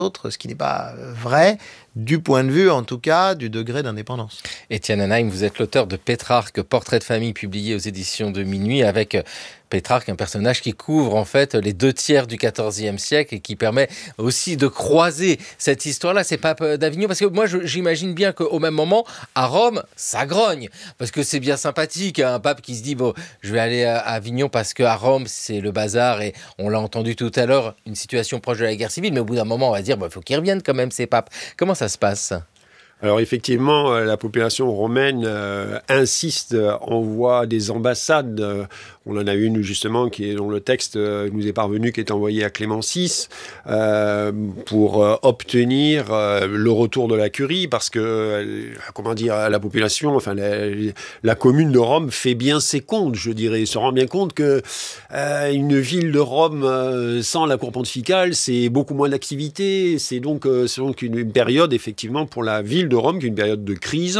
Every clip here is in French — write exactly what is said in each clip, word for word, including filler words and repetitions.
ce qui n'est pas vrai du point de vue, en tout cas, du degré d'indépendance. Étienne Anaïm, vous êtes l'auteur de Pétrarque, portrait de famille publié aux éditions de Minuit, avec Pétrarque, un personnage qui couvre en fait les deux tiers du quatorzième siècle et qui permet aussi de croiser cette histoire-là, ces papes d'Avignon. Parce que moi, je, j'imagine bien qu'au même moment, à Rome, ça grogne. Parce que c'est bien sympathique, un pape qui se dit, bon, je vais aller à Avignon parce qu'à Rome, c'est le bazar. Et on l'a entendu tout à l'heure, une situation proche de la guerre civile. Mais au bout d'un moment, on va dire, il faut qu'ils reviennent quand même, ces papes. Comment ça se passe ? Alors effectivement, la population romaine euh, insiste, envoie des ambassades. Euh, on en a une justement qui est, dont le texte euh, nous est parvenu, qui est envoyé à Clément six, euh, pour euh, obtenir euh, le retour de la curie, parce que, euh, comment dire, la population, enfin la, la commune de Rome fait bien ses comptes, je dirais, se rend bien compte que euh, une ville de Rome euh, sans la cour pontificale, c'est beaucoup moins d'activité. C'est donc, euh, c'est donc une, une période effectivement pour la ville de Rome, qui est une période de crise,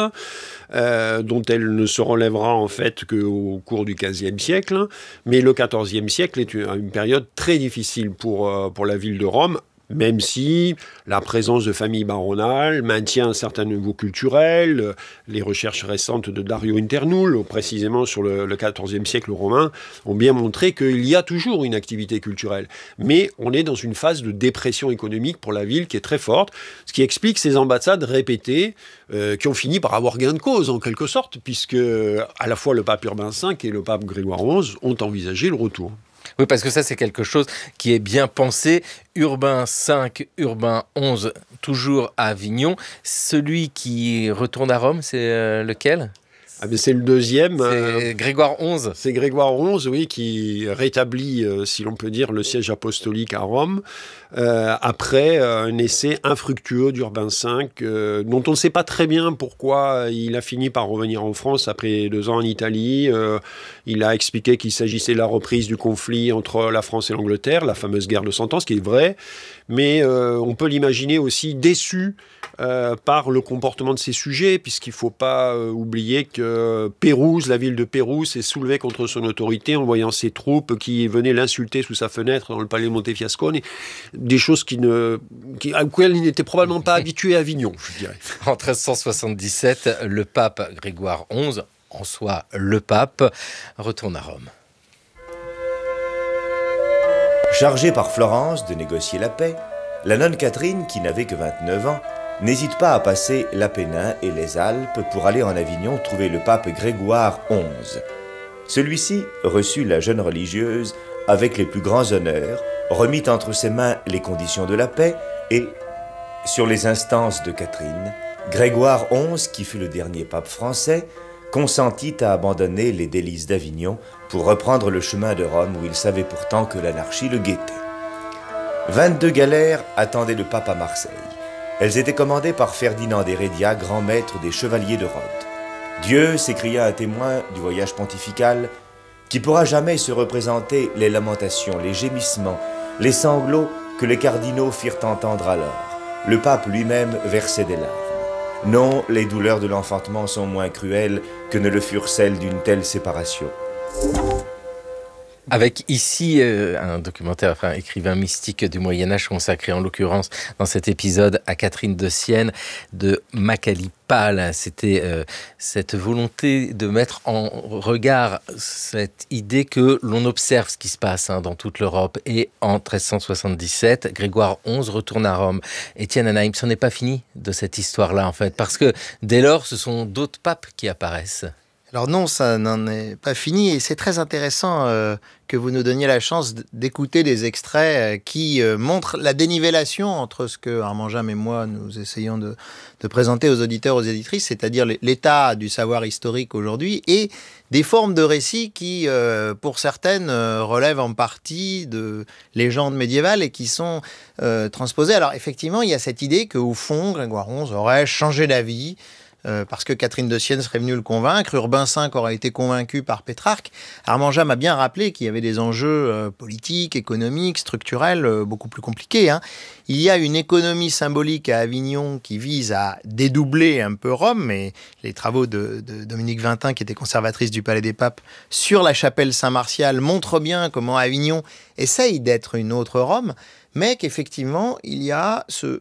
euh, dont elle ne se relèvera en fait qu'au cours du quinzième siècle. Mais le quatorzième siècle est une, une période très difficile pour, euh, pour la ville de Rome, même si la présence de familles baronales maintient un certain niveau culturel. Les recherches récentes de Dario Internul, précisément sur le, le quatorzième siècle romain, ont bien montré qu'il y a toujours une activité culturelle. Mais on est dans une phase de dépression économique pour la ville qui est très forte, ce qui explique ces ambassades répétées euh, qui ont fini par avoir gain de cause, en quelque sorte, puisque à la fois le pape Urbain cinq et le pape Grégoire onze ont envisagé le retour. Oui, parce que ça, c'est quelque chose qui est bien pensé. Urbain cinq, Urbain onze, toujours à Avignon. Celui qui retourne à Rome, c'est euh, lequel ? Ah ben c'est le deuxième. C'est euh, Grégoire onze. C'est Grégoire onze, oui, qui rétablit, euh, si l'on peut dire, le siège apostolique à Rome, euh, après euh, un essai infructueux d'Urbain cinq, euh, dont on ne sait pas très bien pourquoi il a fini par revenir en France après deux ans en Italie. Euh, il a expliqué qu'il s'agissait de la reprise du conflit entre la France et l'Angleterre, la fameuse guerre de Cent Ans, ce qui est vrai, mais euh, on peut l'imaginer aussi déçu euh, par le comportement de ses sujets, puisqu'il ne faut pas euh, oublier que Pérouse, la ville de Pérouse, s'est soulevée contre son autorité en voyant ses troupes qui venaient l'insulter sous sa fenêtre dans le palais de Montefiascone, des choses qui ne, qui, auxquelles il n'était probablement pas habitué à Avignon, je dirais. En treize cent soixante-dix-sept, le pape Grégoire onze, en soi le pape, retourne à Rome. Chargée par Florence de négocier la paix, la nonne Catherine, qui n'avait que vingt-neuf ans, n'hésite pas à passer l'Apennin et les Alpes pour aller en Avignon trouver le pape Grégoire onze. Celui-ci reçut la jeune religieuse avec les plus grands honneurs, remit entre ses mains les conditions de la paix et, sur les instances de Catherine, Grégoire onze, qui fut le dernier pape français, consentit à abandonner les délices d'Avignon pour reprendre le chemin de Rome où il savait pourtant que l'anarchie le guettait. vingt-deux galères attendaient le pape à Marseille. Elles étaient commandées par Ferdinand d'Hérédia, grand maître des chevaliers de Rhodes. Dieu, s'écria un témoin du voyage pontifical, qui pourra jamais se représenter les lamentations, les gémissements, les sanglots que les cardinaux firent entendre alors. Le pape lui-même versait des larmes. Non, les douleurs de l'enfantement sont moins cruelles que ne le furent celles d'une telle séparation. Avec ici euh, un documentaire, enfin, écrivain mystique du Moyen-Âge consacré en l'occurrence dans cet épisode à Catherine de Sienne de Macaulay Pal. C'était euh, cette volonté de mettre en regard cette idée que l'on observe ce qui se passe hein, dans toute l'Europe. Et en treize cent soixante-dix-sept, Grégoire onze retourne à Rome. Étienne Anaïm, ce n'est pas fini de cette histoire-là en fait, parce que dès lors, ce sont d'autres papes qui apparaissent. Alors non, ça n'en est pas fini et c'est très intéressant euh, que vous nous donniez la chance d'écouter des extraits euh, qui euh, montrent la dénivellation entre ce que Armand Jam et moi nous essayons de, de présenter aux auditeurs, aux éditrices, c'est-à-dire l'état du savoir historique aujourd'hui et des formes de récits qui, euh, pour certaines, euh, relèvent en partie de légendes médiévales et qui sont euh, transposées. Alors effectivement, il y a cette idée qu'au fond, Grégoire onze aurait changé d'avis, Euh, parce que Catherine de Sienne serait venue le convaincre, Urbain cinq aurait été convaincu par Pétrarque. Armand Jam a bien rappelé qu'il y avait des enjeux euh, politiques, économiques, structurels, euh, beaucoup plus compliqués. Hein. Il y a une économie symbolique à Avignon qui vise à dédoubler un peu Rome, et les travaux de, de Dominique Vintin, qui était conservatrice du Palais des Papes, sur la chapelle Saint-Martial montrent bien comment Avignon essaye d'être une autre Rome. mais qu'effectivement, il y a ce